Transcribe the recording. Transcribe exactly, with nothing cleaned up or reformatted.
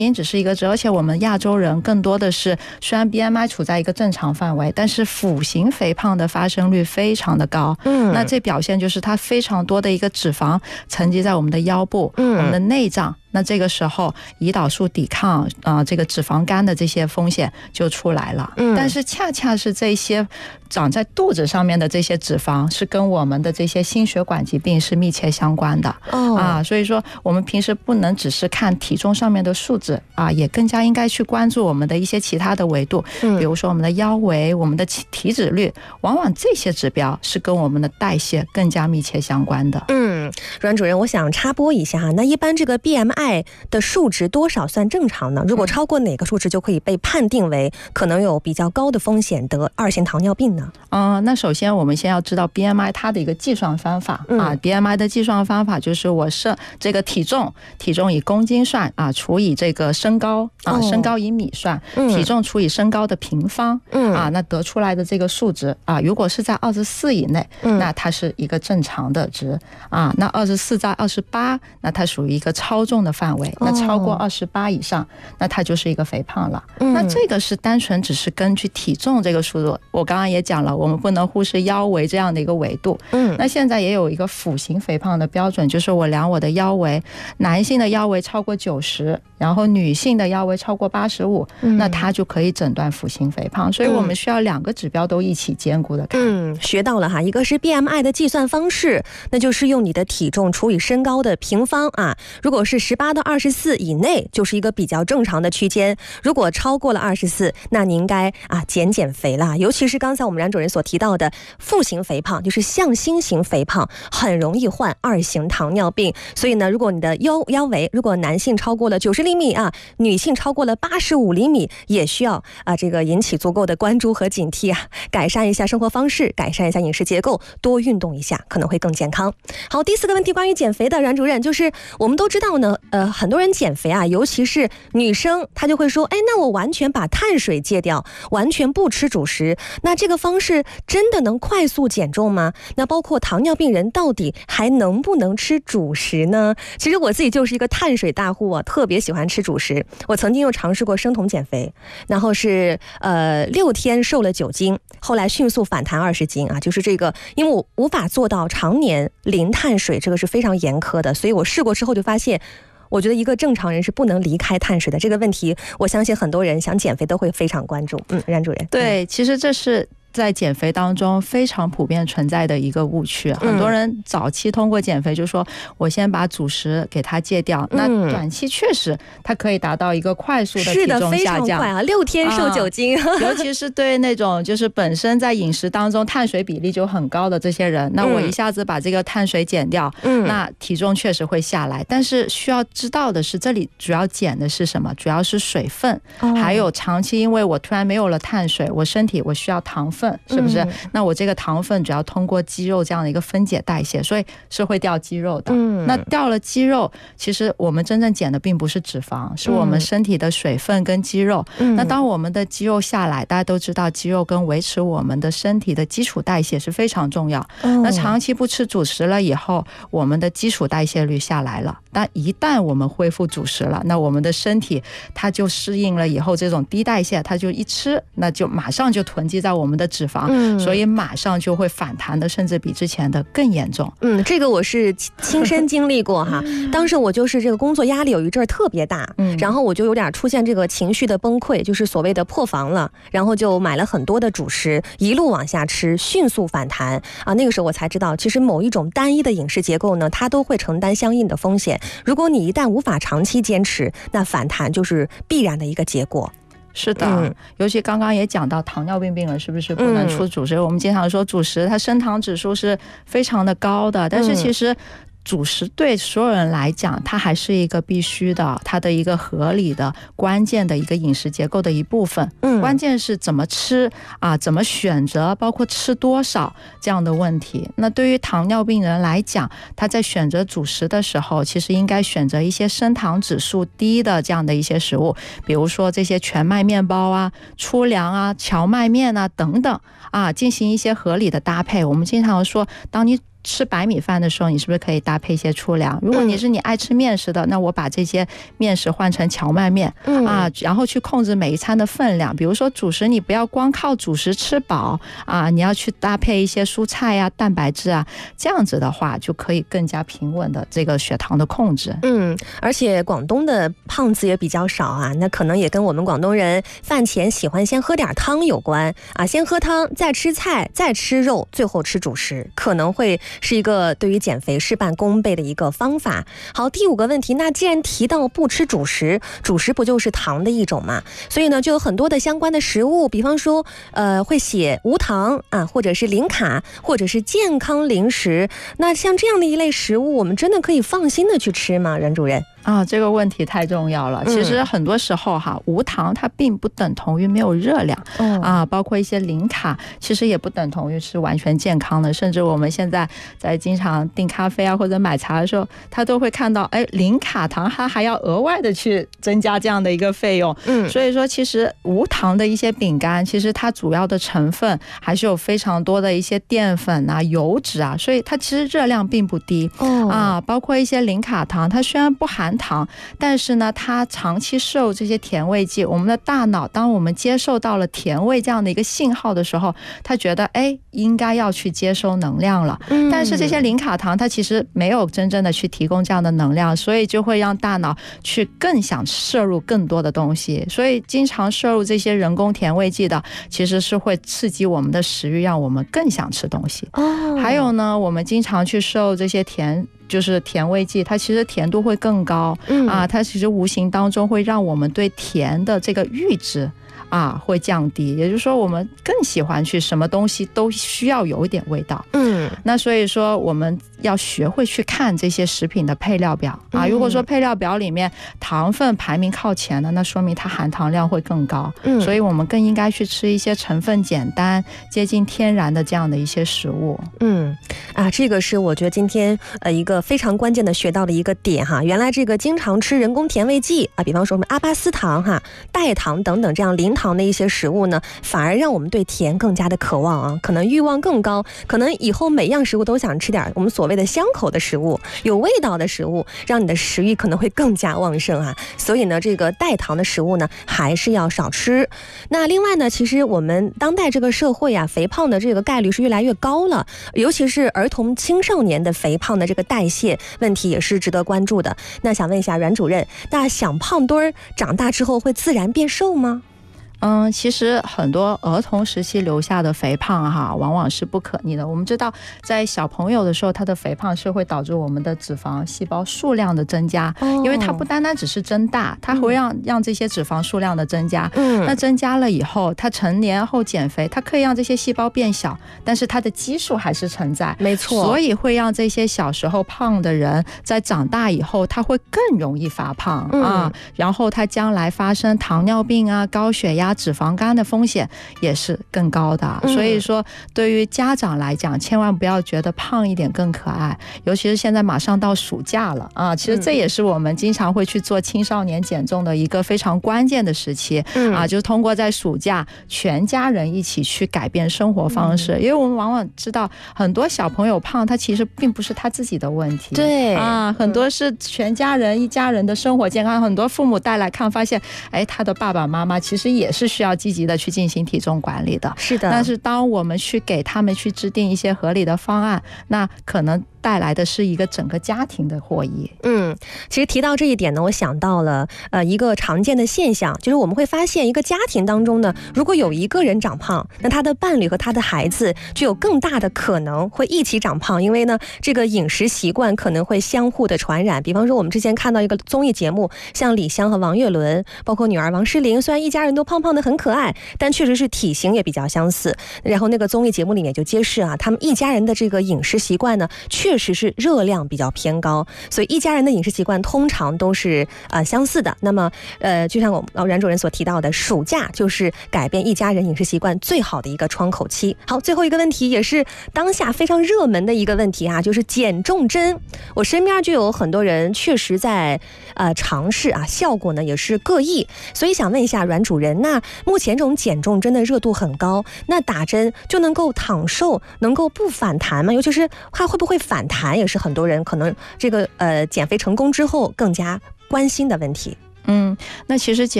因只是一个值，而且我们亚洲人更多的是，虽然 B M I 处在一个正常范围，但是腹型肥胖的发生率非常的高。嗯，那这表现就是它非常多的一个脂肪沉积在我们的腰部、嗯、我们的内脏。那这个时候胰岛素抵抗啊、呃，这个脂肪肝的这些风险就出来了。嗯，但是恰恰是这些长在肚子上面的这些脂肪，是跟我们的这些心血管疾病是密切相关的。哦啊，所以说我们平时不能只是看体重上面的数字啊，也更加应该去关注我们的一些其他的维度，嗯、比如说我们的腰围、我们的体脂率，往往这些指标是跟我们的代谢更加密切相关的。 嗯，阮主任，我想插播一下哈，那一般这个 B M I 的数值多少算正常呢？如果超过哪个数值就可以被判定为可能有比较高的风险得二型糖尿病呢？ 嗯、呃，那首先我们先要知道 B M I 它的一个计算方法、嗯、啊 ，B M I 的计算方法就是我是这个体重，体重以公斤算啊，除以这个身高啊，哦、身高以米算，嗯、体重除以身高的平方，嗯、啊，那得出来的这个数值啊，如果是在二十四以内，嗯、那它是一个正常的值啊，那二十四在二十八，那它属于一个超重的范围。那超过二十八以上，那它就是一个肥胖了。嗯、那这个是单纯只是根据体重这个数字，我刚刚也讲了，我们不能忽视腰围这样的一个维度。嗯，那现在也有一个腹型肥胖的标准，就是我量我的腰围，男性的腰围超过九十，然后女性的腰围超过八十五，那它就可以诊断腹型肥胖。所以我们需要两个指标都一起兼顾的看。 嗯，学到了哈，一个是 B M I 的计算方式，那就是用你的体重除以身高的平方啊。如果是十八到二十四以内，就是一个比较正常的区间。如果超过了二十四，那你应该啊减减肥啦。尤其是刚才我们冉主任所提到的腹型肥胖，就是向心型肥胖，很容易患二型糖尿病。所以呢，如果你的腰腰围，如果男性超过了九十厘米啊，女性超过了八十五厘米，也需要啊这个引起足够的关注和警惕啊，改善一下生活方式，改善一下饮食结构，多运动一下，可能会更健康。好，第四个问题关于减肥的，冉主任，就是我们都知道呢，呃，很多人减肥啊，尤其是女生，她就会说，哎，那我完全把碳水戒掉，完全不吃主食，那这个方式真的能快速减重吗？那包括糖尿病人到底还能不能吃主食呢？其实我自己就是一个碳水大户啊，特别喜欢吃主食。我曾经又尝试过生酮减肥，然后是呃六天瘦了九斤，后来迅速反弹二十斤啊，就是这个，因为我无法做到常年零碳水，这个是非常严苛的，所以我试过之后就发现，我觉得一个正常人是不能离开碳水的。这个问题，我相信很多人想减肥都会非常关注。嗯，冉主任， 对，其实这是在减肥当中非常普遍存在的一个误区。很多人早期通过减肥就说我先把主食给它戒掉，那短期确实它可以达到一个快速的体重下降， 是的，非常快啊，六天瘦九斤、 啊、尤其是对那种就是本身在饮食当中碳水比例就很高的这些人，那我一下子把这个碳水减掉、嗯、那体重确实会下来。但是需要知道的是，这里主要减的是什么？主要是水分、哦、还有长期因为我突然没有了碳水，我身体我需要糖分，是不是、嗯、那我这个糖分只要通过肌肉这样的一个分解代谢，所以是会掉肌肉的、嗯、那掉了肌肉，其实我们真正减的并不是脂肪，是我们身体的水分跟肌肉、嗯、那当我们的肌肉下来，大家都知道肌肉跟维持我们的身体的基础代谢是非常重要、嗯、那长期不吃主食了以后，我们的基础代谢率下来了，但一旦我们恢复主食了，那我们的身体它就适应了以后这种低代谢，它就一吃那就马上就囤积在我们的脂肪、嗯、所以马上就会反弹的，甚至比之前的更严重。 嗯，这个我是亲身经历过哈。当时我就是这个工作压力有一阵特别大、嗯、然后我就有点出现这个情绪的崩溃，就是所谓的破防了，然后就买了很多的主食，一路往下吃，迅速反弹啊。那个时候我才知道，其实某一种单一的饮食结构呢，它都会承担相应的风险。如果你一旦无法长期坚持，那反弹就是必然的一个结果。 是的、嗯、尤其刚刚也讲到糖尿病病人是不是不能出主食、嗯、我们经常说主食它升糖指数是非常的高的，但是其实主食对所有人来讲它还是一个必须的，它的一个合理的关键的一个饮食结构的一部分、嗯、关键是怎么吃啊，怎么选择，包括吃多少这样的问题。那对于糖尿病人来讲，他在选择主食的时候，其实应该选择一些升糖指数低的这样的一些食物，比如说这些全麦面包啊、粗粮啊、荞麦面啊等等啊，进行一些合理的搭配。我们经常说，当你吃白米饭的时候，你是不是可以搭配一些粗粮？如果你是你爱吃面食的，那我把这些面食换成荞麦面、嗯、啊，然后去控制每一餐的分量。比如说主食，你不要光靠主食吃饱啊，你要去搭配一些蔬菜啊、蛋白质啊，这样子的话就可以更加平稳的这个血糖的控制。 嗯，而且广东的胖子也比较少啊，那可能也跟我们广东人饭前喜欢先喝点汤有关啊，先喝汤，再吃菜，再吃肉，最后吃主食，可能会是一个对于减肥事半功倍的一个方法。好，第五个问题，那既然提到不吃主食，主食不就是糖的一种嘛？所以呢，就有很多的相关的食物，比方说，呃，会写无糖啊，或者是零卡，或者是健康零食。那像这样的一类食物，我们真的可以放心的去吃吗？任主任？ 啊，这个问题太重要了。其实很多时候哈，嗯、无糖它并不等同于没有热量、嗯、啊，包括一些零卡，其实也不等同于是完全健康的。甚至我们现在在经常订咖啡啊或者买茶的时候，他都会看到，哎，零卡糖它还要额外的去增加这样的一个费用。嗯，所以说其实无糖的一些饼干，其实它主要的成分还是有非常多的一些淀粉啊、油脂啊，所以它其实热量并不低。哦、啊，包括一些零卡糖，它虽然不含糖，但是呢它长期受这些甜味剂，我们的大脑当我们接受到了甜味这样的一个信号的时候，它觉得哎应该要去接收能量了、嗯、但是这些零卡糖它其实没有真正的去提供这样的能量，所以就会让大脑去更想摄入更多的东西，所以经常摄入这些人工甜味剂的其实是会刺激我们的食欲，让我们更想吃东西、哦、还有呢我们经常去摄入这些甜就是甜味剂，它其实甜度会更高、嗯、啊，它其实无形当中会让我们对甜的这个阈值啊会降低，也就是说我们更喜欢去什么东西都需要有一点味道。嗯，那所以说我们要学会去看这些食品的配料表啊，如果说配料表里面糖分排名靠前的，那说明它含糖量会更高。嗯，所以我们更应该去吃一些成分简单、接近天然的这样的一些食物。 嗯，啊，这个是我觉得今天呃一个非常关键的学到的一个点哈。原来这个经常吃人工甜味剂啊，比方说我们阿巴斯糖哈、代糖等等这样零糖的一些食物呢，反而让我们对甜更加的渴望啊，可能欲望更高，可能以后每样食物都想吃点我们所谓的香口的食物，有味道的食物，让你的食欲可能会更加旺盛啊。所以呢，这个代糖的食物呢，还是要少吃。那另外呢，其实我们当代这个社会啊，肥胖的这个概率是越来越高了，尤其是儿童青少年的肥胖的这个代谢问题也是值得关注的。那想问一下阮主任，那小胖墩儿长大之后会自然变瘦吗？ 嗯，其实很多儿童时期留下的肥胖哈，往往是不可逆的。我们知道，在小朋友的时候，他的肥胖是会导致我们的脂肪细胞数量的增加，哦、因为它不单单只是增大，它会让、嗯、让这些脂肪数量的增加。嗯，那增加了以后，他成年后减肥，它可以让这些细胞变小，但是它的基数还是存在。 没错， 所以会让这些小时候胖的人，在长大以后，他会更容易发胖、嗯、啊，然后他将来发生糖尿病啊、高血压、脂肪肝的风险也是更高的、嗯、所以说对于家长来讲，千万不要觉得胖一点更可爱，尤其是现在马上到暑假了啊，其实这也是我们经常会去做青少年减重的一个非常关键的时期、嗯、啊，就是通过在暑假全家人一起去改变生活方式、嗯、因为我们往往知道很多小朋友胖，他其实并不是他自己的问题， 对啊，很多是全家人一家人的生活健康，很多父母带来看发现，哎，他的爸爸妈妈其实也是需要积极的去进行体重管理的。 是的， 但是当我们去给他们去制定一些合理的方案，那可能带来的是一个整个家庭的获益。 嗯，其实提到这一点呢，我想到了呃一个常见的现象，就是我们会发现一个家庭当中呢，如果有一个人长胖，那他的伴侣和他的孩子就有更大的可能会一起长胖，因为呢这个饮食习惯可能会相互的传染。比方说我们之前看到一个综艺节目，像李湘和王岳伦，包括女儿王诗龄，虽然一家人都胖胖的很可爱，但确实是体型也比较相似。然后那个综艺节目里面就揭示啊，他们一家人的这个饮食习惯呢，确确实是热量比较偏高，所以一家人的饮食习惯通常都是呃相似的。那么呃，就像我们阮主任所提到的，暑假就是改变一家人饮食习惯最好的一个窗口期。好，最后一个问题也是当下非常热门的一个问题啊，就是减重针。我身边就有很多人确实在呃尝试啊，效果呢也是各异。所以想问一下阮主任，那目前这种减重针的热度很高，那打针就能够躺瘦，能够不反弹吗？尤其是它会不会反弹，也是很多人可能这个呃减肥成功之后更加关心的问题。 嗯，那其实减